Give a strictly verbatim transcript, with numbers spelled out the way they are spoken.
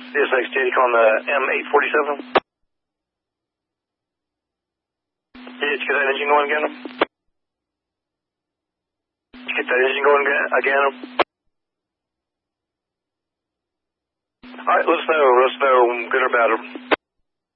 C S X J D on the M eight forty-seven. Yeah, did you get that engine going again? Did you get that engine going again? All right, let us know. Let us know, good or bad.